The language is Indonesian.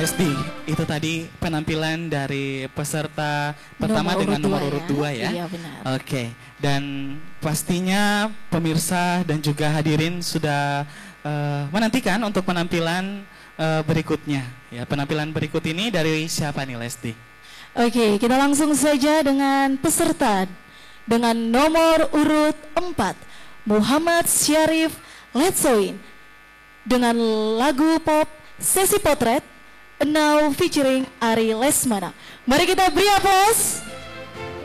Lesti, itu tadi penampilan dari peserta pertama dengan nomor urut 2 ya? Iya benar. Oke, dan pastinya pemirsa dan juga hadirin sudah menantikan untuk penampilan berikutnya. Ya, penampilan berikut ini dari siapa nih Lesti? Oke, kita langsung saja dengan peserta dengan nomor urut 4, Muhammad Syarif Letsoin, dengan lagu pop Sesi Potret, Now featuring Ari Lesmana. Mari kita beri aplaus.